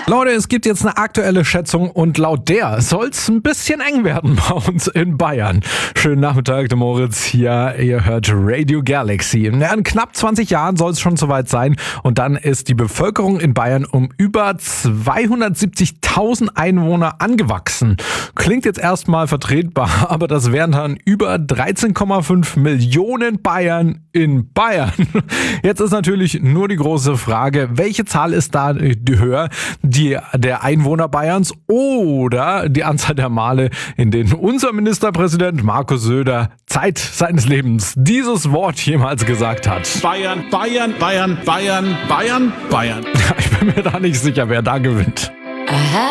Leute, es gibt jetzt eine aktuelle Schätzung und laut der soll es ein bisschen eng werden bei uns in Bayern. Schönen Nachmittag, der Moritz hier. Ihr hört Radio Galaxy. In knapp 20 Jahren soll es schon soweit sein und dann ist die Bevölkerung in Bayern um über 270.000 Einwohner angewachsen. Klingt jetzt erstmal vertretbar, aber das wären dann über 13,5 Millionen Bayern in Bayern. Jetzt ist natürlich nur die große Frage, welche Zahl ist da höher? Die der Einwohner Bayerns oder die Anzahl der Male, in denen unser Ministerpräsident Markus Söder Zeit seines Lebens dieses Wort jemals gesagt hat. Bayern, Bayern, Bayern, Bayern, Bayern, Bayern. Ich bin mir da nicht sicher, wer da gewinnt. Aha.